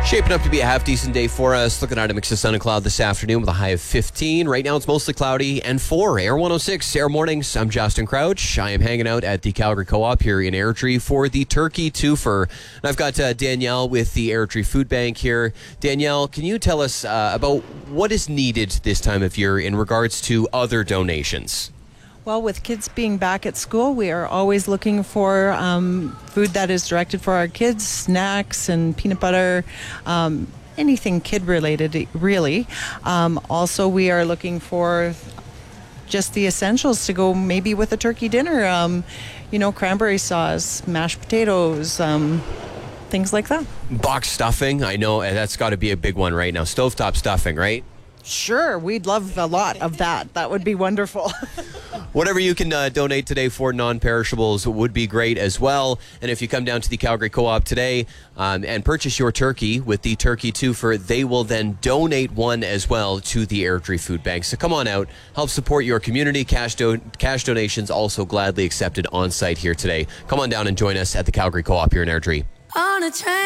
Shaping up to be a half-decent day for us. Looking at a mix of sun and cloud this afternoon with a high of 15. Right now it's mostly cloudy and 4. Air 106, Air Mornings. I'm Justin Crouch. I am hanging out at the Calgary Co-op here in Airdrie for the Turkey Twofer. And I've got Danielle with the Airdrie Food Bank here. Danielle, can you tell us about what is needed this time of year in regards to other donations? Well, with kids being back at school, we are always looking for food that is directed for our kids, snacks and peanut butter, anything kid-related, really. Also, we are looking for just the essentials to go maybe with a turkey dinner, cranberry sauce, mashed potatoes, things like that. Box stuffing, I know that's got to be a big one right now. Stovetop stuffing, right? Sure, we'd love a lot of that. That would be wonderful. Whatever you can donate today for non-perishables would be great as well. And if you come down to the Calgary Co-op today and purchase your turkey with the Turkey Twofer, they will then donate one as well to the Airdrie Food Bank. So come on out, help support your community. Cash donations also gladly accepted on site here today. Come on down and join us at the Calgary Co-op here in Airdrie. On a train.